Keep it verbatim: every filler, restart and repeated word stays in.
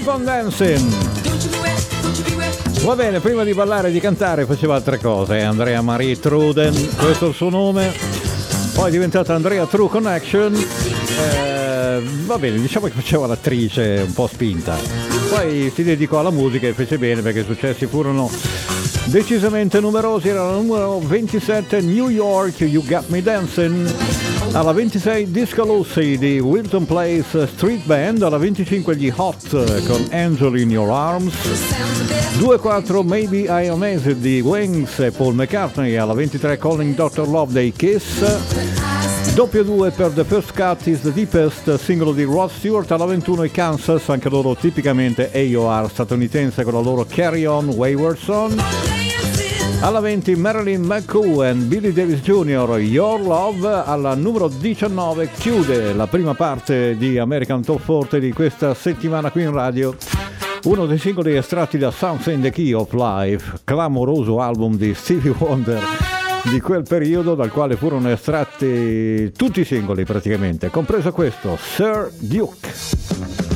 Keep on Dancing. Va bene, prima di ballare e di cantare faceva altre cose. Andrea Marie Truden, questo è il suo nome. Poi è diventata Andrea True Connection. Eh, va bene, diciamo che faceva l'attrice un po' spinta. Poi si dedicò alla musica e fece bene perché i successi furono decisamente numerosi. Era la numero ventisette New York, You Got Me Dancing. Alla ventisei Disco Lucy di Wilton Place Street Band. Alla venticinque gli Hot con Angel in Your Arms. due quattro Maybe I Am Amazed di Wings e Paul McCartney. Alla ventitré Calling doctor Love dei Kiss. Doppio due per The First Cut is the Deepest, singolo di Rod Stewart. Alla ventuno i Kansas, anche loro tipicamente A O R statunitense con la loro Carry On Wayward Son. Alla venti Marilyn McCoo e Billy Davis Junior Your Love. Alla numero diciannove chiude la prima parte di American Top quaranta di questa settimana qui in radio uno dei singoli estratti da Something in the Key of Life, clamoroso album di Stevie Wonder di quel periodo, dal quale furono estratti tutti i singoli praticamente, compreso questo, Sir Duke.